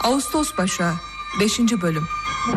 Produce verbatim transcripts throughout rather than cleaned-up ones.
Ağustos Başa beşinci bölüm.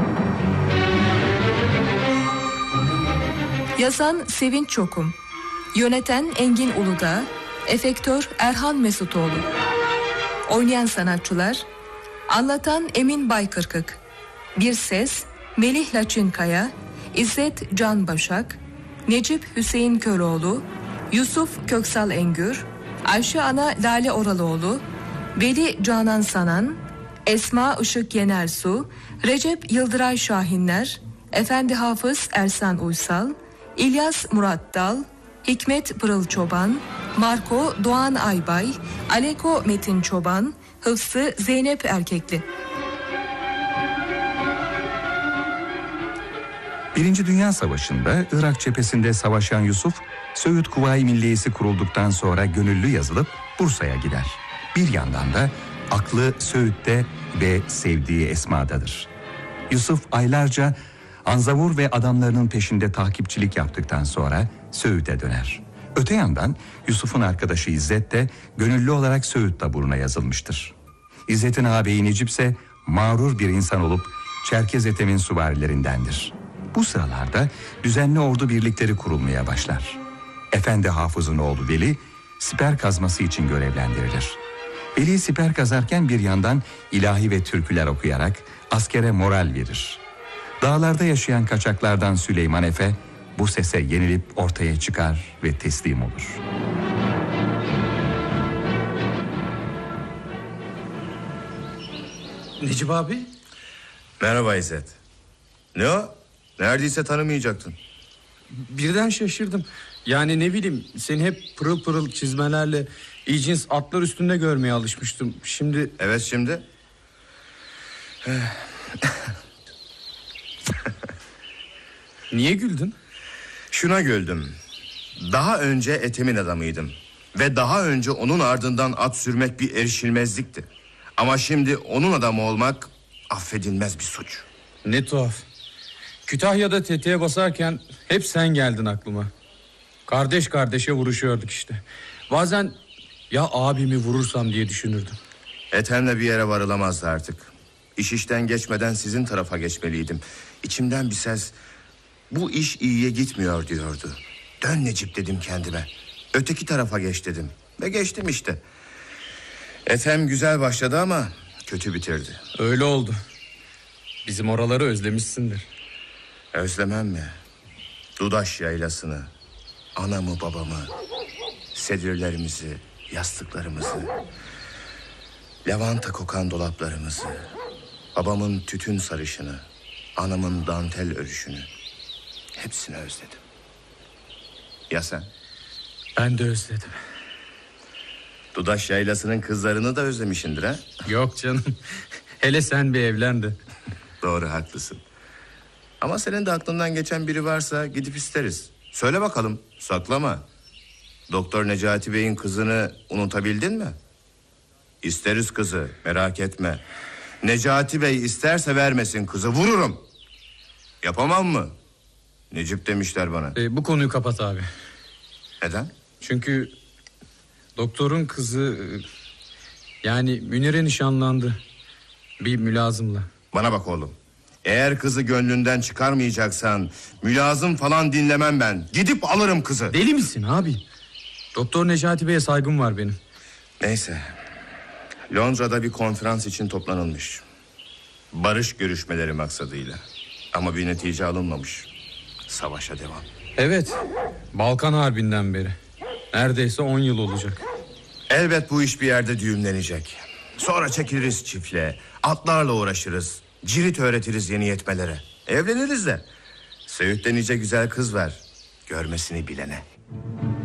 Yazan Sevinç Çokum, yöneten Engin Uludağ, efektör Erhan Mesutoğlu. Oynayan sanatçılar: anlatan Emin Baykırkık, bir ses Melih Laçinkaya, İzzet Can Başak, Necip Hüseyin Köroğlu, Yusuf Köksal Engür, Ayşe Ana Lale Oraloğlu, Veli Canan Sanan, Esma Işık Yenersu, Recep Yıldıray Şahinler, Efendi Hafız Ersan Uysal, İlyas Murat Dal, Hikmet Pırıl Çoban, Marco Doğan Aybay, Aleko Metin Çoban, Hıfzı Zeynep Erkekli. Birinci Dünya Savaşı'nda Irak cephesinde savaşan Yusuf, Söğüt Kuvayi Milliyesi kurulduktan sonra gönüllü yazılıp Bursa'ya gider. Bir yandan da aklı Söğüt'te ve sevdiği Esma'dadır. Yusuf aylarca Anzavur ve adamlarının peşinde takipçilik yaptıktan sonra Söğüt'e döner. Öte yandan Yusuf'un arkadaşı İzzet de gönüllü olarak Söğüt taburuna yazılmıştır. İzzet'in ağabeyi Necip ise mağrur bir insan olup Çerkez Ethem'in süvarilerindendir. Bu sıralarda düzenli ordu birlikleri kurulmaya başlar. Efendi Hafız'ın oğlu Veli siper kazması için görevlendirilir. Veli siper kazarken bir yandan ilahi ve türküler okuyarak askere moral verir. Dağlarda yaşayan kaçaklardan Süleyman Efe bu sese yenilip ortaya çıkar ve teslim olur. Necip abi. Merhaba İzzet. Ne o? Neredeyse tanımayacaktın. Birden şaşırdım. Yani ne bileyim, seni hep pırıl pırıl çizmelerle iyi cins atlar üstünde görmeye alışmıştım. Şimdi... Evet şimdi. Niye güldün? Şuna güldüm. Daha önce Ethem'in adamıydım. Ve daha önce onun ardından at sürmek bir erişilmezlikti. Ama şimdi onun adamı olmak affedilmez bir suç. Ne tuhaf. Kütahya'da tetiğe basarken hep sen geldin aklıma. Kardeş kardeşe vuruşuyorduk işte. Bazen ya abimi vurursam diye düşünürdüm. Ethem'le bir yere varılamazdı artık. İş işten geçmeden sizin tarafa geçmeliydim. İçimden bir ses bu iş iyiye gitmiyor diyordu. Dön Necip dedim kendime. Öteki tarafa geç dedim. Ve geçtim işte. Ethem güzel başladı ama kötü bitirdi. Öyle oldu. Bizim oraları özlemişsindir. Özlemem mi? Dudaş yaylasını, anamı babamı, sedirlerimizi, yastıklarımızı, lavanta kokan dolaplarımızı, babamın tütün sarışını, anamın dantel örüşünü, hepsini özledim. Ya sen? Ben de özledim. Dudaş yaylasının kızlarını da özlemişindir ha? Yok canım. Hele sen bir evlen de. Doğru, haklısın. Ama senin de aklından geçen biri varsa gidip isteriz. Söyle bakalım, saklama. Doktor Necati Bey'in kızını unutabildin mi? İsteriz kızı, merak etme. Necati Bey isterse vermesin kızı, vururum. Yapamam mı? Necip demişler bana. E, bu konuyu kapat abi. Neden? Çünkü doktorun kızı, yani Münir'e nişanlandı. Bir mülazımla. Bana bak oğlum. Eğer kızı gönlünden çıkarmayacaksan mülazım falan dinlemem ben. Gidip alırım kızı. Deli misin abi? Doktor Necati Bey'e saygım var benim. Neyse. Londra'da bir konferans için toplanılmış. Barış görüşmeleri maksadıyla. Ama bir netice alınmamış. Savaşa devam. Evet. Balkan Harbi'nden beri. Neredeyse on yıl olacak. Elbet bu iş bir yerde düğümlenecek. Sonra çekiliriz çiftliğe. Atlarla uğraşırız. Cirit öğretiriz yeni yetmelere. Evleniriz de. Söğüt'te nice güzel kız var. Görmesini bilene.